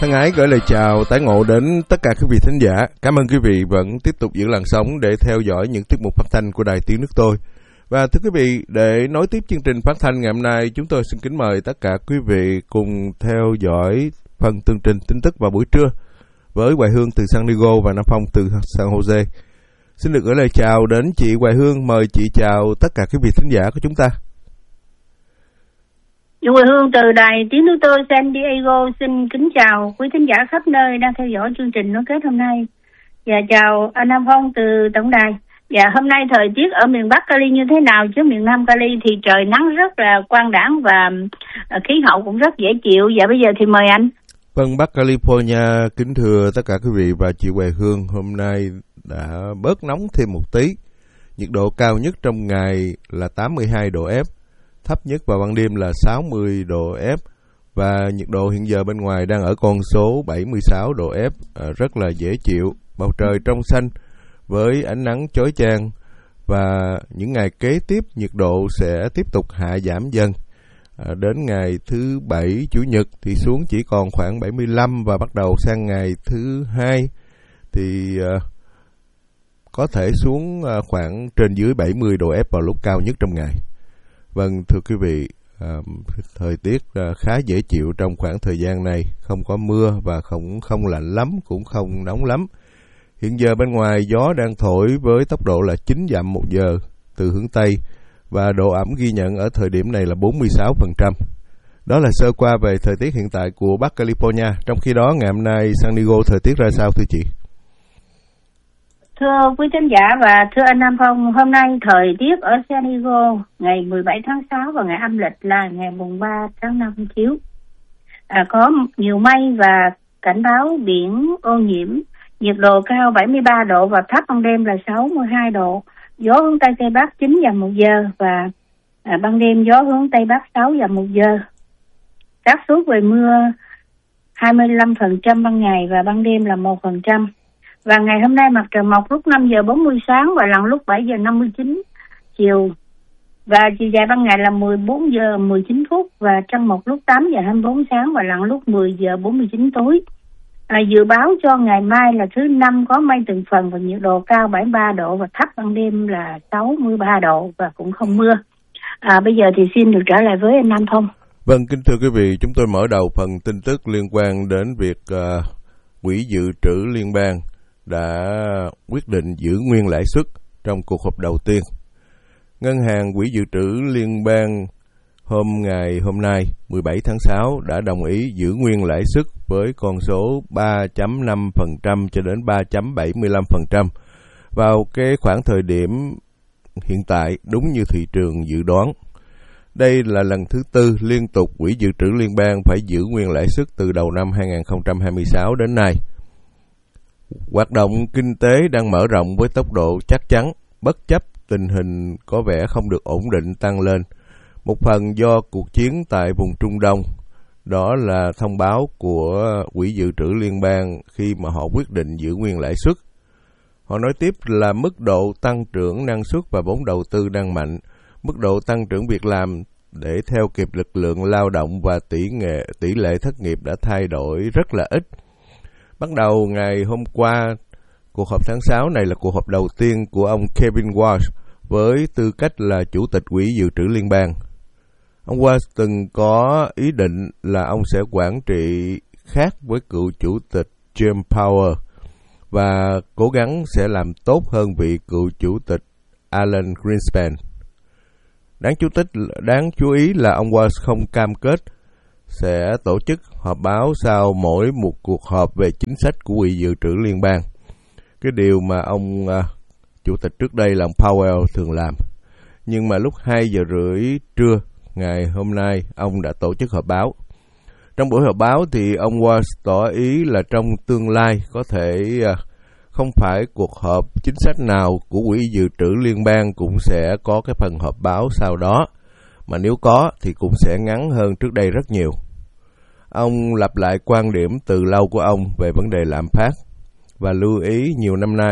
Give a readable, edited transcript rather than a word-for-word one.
Thân ái gửi lời chào tái ngộ đến tất cả quý vị thính giả. Cảm ơn quý vị vẫn tiếp tục giữ làn sóng để theo dõi những tiết mục phát thanh của Đài Tiếng Nước Tôi. Và thưa quý vị, để nối tiếp chương trình phát thanh ngày hôm nay, chúng tôi xin kính mời tất cả quý vị cùng theo dõi phần tường trình tin tức vào buổi trưa với Hoài Hương từ San Diego và Nam Phong từ San Jose. Xin được gửi lời chào đến chị Hoài Hương. Mời chị chào tất cả quý vị thính giả của chúng ta. Hoài Hương từ Đài Tiếng Nước Tôi San Diego xin kính chào quý thính giả khắp nơi đang theo dõi chương trình nối kết hôm nay. Và chào anh Nam Phong từ tổng đài. Và hôm nay thời tiết ở miền Bắc Cali như thế nào, chứ miền Nam Cali thì trời nắng rất là quang đãng và khí hậu cũng rất dễ chịu. Và bây giờ thì mời anh. Vâng, Bắc California kính thưa tất cả quý vị và chị Hoài Hương, hôm nay đã bớt nóng thêm một tí. Nhiệt độ cao nhất trong ngày là 82 độ F, thấp nhất vào ban đêm là 60 độ F, và nhiệt độ hiện giờ bên ngoài đang ở con số 76 độ F, rất là dễ chịu. Bầu trời trong xanh với ánh nắng chói chang, và những ngày kế tiếp nhiệt độ sẽ tiếp tục hạ giảm dần. Đến ngày thứ Bảy, Chủ nhật thì xuống chỉ còn khoảng 75, và bắt đầu sang ngày thứ Hai thì có thể xuống khoảng trên dưới 70 độ F vào lúc cao nhất trong ngày. Vâng, thưa quý vị, thời tiết khá dễ chịu trong khoảng thời gian này, không có mưa và không lạnh lắm, cũng không nóng lắm. Hiện giờ bên ngoài gió đang thổi với tốc độ là 9 dặm một giờ từ hướng Tây, và độ ẩm ghi nhận ở thời điểm này là 46%. Đó là sơ qua về thời tiết hiện tại của Bắc California. Trong khi đó, ngày hôm nay San Diego thời tiết ra sao thưa chị? Thưa quý khán giả và thưa anh Nam Phong, hôm nay thời tiết ở San Diego ngày 17 tháng 6 và ngày âm lịch là ngày mùng 3 tháng 5 chiếu. Có nhiều mây và cảnh báo biển ô nhiễm, nhiệt độ cao 73 độ và thấp ban đêm là 62 độ. Gió hướng Tây Tây Bắc 9 dặm một giờ và ban đêm gió hướng Tây Bắc 6 dặm một giờ. Xác suất về mưa 25% ban ngày và ban đêm là 1%. Và ngày hôm nay mặt trời mọc lúc 5 giờ 40 sáng và lặn lúc 7 giờ 59 chiều. Và chiều dài ban ngày là 14 giờ 19 phút và trăng mọc lúc 8 giờ 24 sáng và lặn lúc 10 giờ 49 tối. Dự báo cho ngày mai là thứ Năm có mây từng phần và nhiệt độ cao 73 độ và thấp ban đêm là 63 độ và cũng không mưa. Bây giờ thì xin được trở lại với anh Nam Thông. Vâng, kính thưa quý vị, chúng tôi mở đầu phần tin tức liên quan đến việc Quỹ Dự trữ Liên bang đã quyết định giữ nguyên lãi suất trong cuộc họp đầu tiên. Ngân hàng Quỹ Dự trữ Liên bang ngày hôm nay 17 tháng 6 đã đồng ý giữ nguyên lãi suất với con số 3.5% cho đến 3.75% vào cái khoảng thời điểm hiện tại, đúng như thị trường dự đoán. Đây là lần thứ tư liên tục Quỹ Dự trữ Liên bang phải giữ nguyên lãi suất từ đầu năm 2026 đến nay. Hoạt động kinh tế đang mở rộng với tốc độ chắc chắn, bất chấp tình hình có vẻ không được ổn định tăng lên. Một phần do cuộc chiến tại vùng Trung Đông, đó là thông báo của Quỹ Dự trữ Liên bang khi mà họ quyết định giữ nguyên lãi suất. Họ nói tiếp là mức độ tăng trưởng năng suất và vốn đầu tư đang mạnh, mức độ tăng trưởng việc làm để theo kịp lực lượng lao động và tỷ lệ thất nghiệp đã thay đổi rất là ít. Bắt đầu ngày hôm qua, cuộc họp tháng 6 này là cuộc họp đầu tiên của ông Kevin Walsh với tư cách là Chủ tịch Quỹ Dự trữ Liên bang. Ông Walsh từng có ý định là ông sẽ quản trị khác với cựu Chủ tịch Jerome Powell và cố gắng sẽ làm tốt hơn vị cựu Chủ tịch Alan Greenspan. Đáng chú ý là ông Walsh không cam kết sẽ tổ chức họp báo sau mỗi một cuộc họp về chính sách của Quỹ Dự trữ Liên bang. Cái điều mà ông Chủ tịch trước đây là ông Powell thường làm. Nhưng mà lúc 2 giờ rưỡi trưa ngày hôm nay, ông đã tổ chức họp báo. Trong buổi họp báo thì ông Walsh tỏ ý là trong tương lai có thể không phải cuộc họp chính sách nào của Quỹ Dự trữ Liên bang cũng sẽ có cái phần họp báo sau đó, mà nếu có thì cũng sẽ ngắn hơn trước đây rất nhiều. Ông lặp lại quan điểm từ lâu của ông về vấn đề lạm phát và lưu ý nhiều năm nay